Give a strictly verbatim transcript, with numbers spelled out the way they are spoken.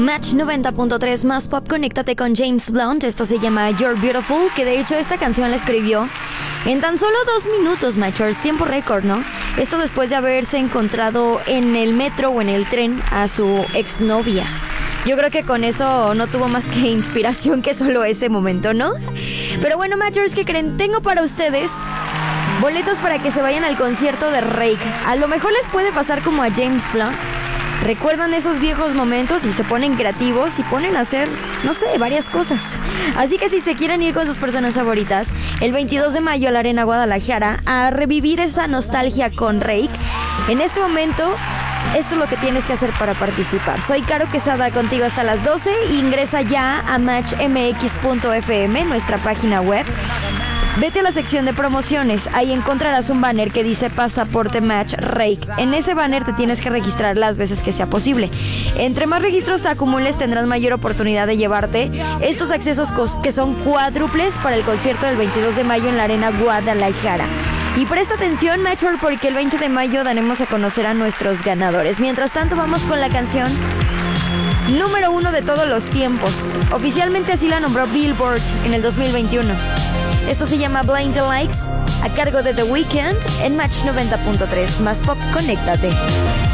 Match noventa punto tres más pop, conéctate con James Blunt. Esto se llama You're Beautiful, que de hecho esta canción la escribió en tan solo dos minutos, Matchers, tiempo récord, ¿no? Esto después de haberse encontrado en el metro o en el tren a su exnovia. Yo creo que con eso no tuvo más que inspiración que solo ese momento, ¿no? Pero bueno, Matchers, ¿qué creen? Tengo para ustedes boletos para que se vayan al concierto de Rake. A lo mejor les puede pasar como a James Blunt. Recuerdan esos viejos momentos y se ponen creativos y ponen a hacer, no sé, varias cosas. Así que si se quieren ir con sus personas favoritas, el veintidós de mayo a la Arena Guadalajara a revivir esa nostalgia con Rake, en este momento, esto es lo que tienes que hacer para participar. Soy Caro Quesada contigo hasta las doce. Ingresa ya a match m x punto f m, nuestra página web. Vete a la sección de promociones, ahí encontrarás un banner que dice Pasaporte Match Rake. En ese banner te tienes que registrar las veces que sea posible. Entre más registros acumules tendrás mayor oportunidad de llevarte estos accesos que son cuádruples para el concierto del veintidós de mayo en la Arena Guadalajara. Y presta atención, Matcher, porque el veinte de mayo daremos a conocer a nuestros ganadores. Mientras tanto, vamos con la canción número uno de todos los tiempos. Oficialmente así la nombró Billboard en el dos mil veintiuno. Esto se llama Blinding Lights, a cargo de The Weeknd en Match noventa punto tres. Más pop, conéctate.